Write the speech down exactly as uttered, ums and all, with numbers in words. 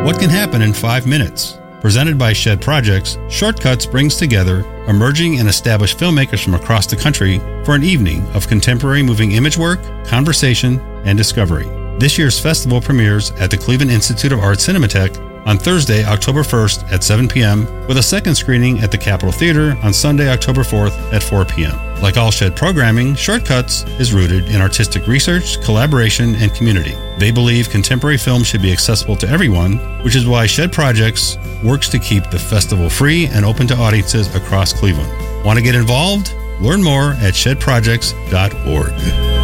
What can happen in five minutes? Presented by Shed Projects, Shortcuts brings together emerging and established filmmakers from across the country for an evening of contemporary moving image work, conversation, and discovery. This year's festival premieres at the Cleveland Institute of Art Cinematheque on Thursday, October first at seven p.m., with a second screening at the Capitol Theater on Sunday, October fourth at four p.m. Like all Shed programming, Shortcuts is rooted in artistic research, collaboration, and community. They believe contemporary film should be accessible to everyone, which is why Shed Projects works to keep the festival free and open to audiences across Cleveland. Want to get involved? Learn more at shed projects dot org.